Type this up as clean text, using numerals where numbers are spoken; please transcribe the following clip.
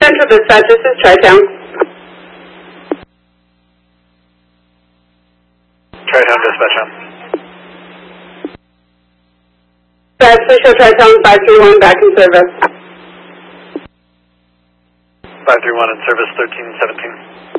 Central Dispatch, this is Tri-Town. Tri-Town Dispatch on. Please show Tri-Town 531 back in service. 531 in service, 1317.